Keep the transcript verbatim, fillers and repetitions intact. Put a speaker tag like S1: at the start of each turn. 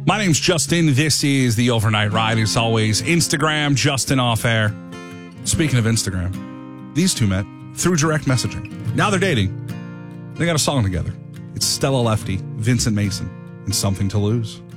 S1: My name's Justin. This is the Overnight Ride. As always, Instagram, Justin Off Air. Speaking of Instagram, these two met through direct messaging. Now they're dating. They got a song together. It's Stella Lefty, Vincent Mason, and Something to Lose.